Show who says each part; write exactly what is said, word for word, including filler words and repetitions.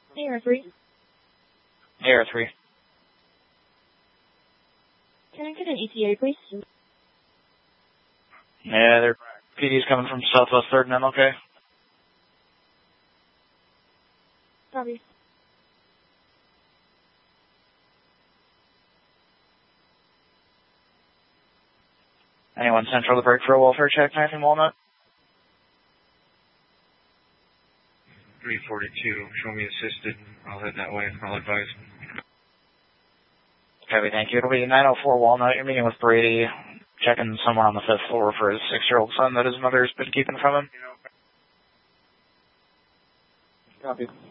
Speaker 1: A R three.
Speaker 2: A R three.
Speaker 1: Can I get an E T A, please?
Speaker 2: Yeah, their P D's coming from Southwest third and M L K.
Speaker 1: Copy.
Speaker 2: Anyone central to break for a welfare check, ninth and Walnut?
Speaker 3: three forty-two, show me assisted. I'll head that way. I'll advise.
Speaker 2: Copy, thank you. It'll be nine oh four Walnut. You're meeting with Brady, checking somewhere on the fifth floor for his six-year-old son that his mother's been keeping from him.
Speaker 4: Copy.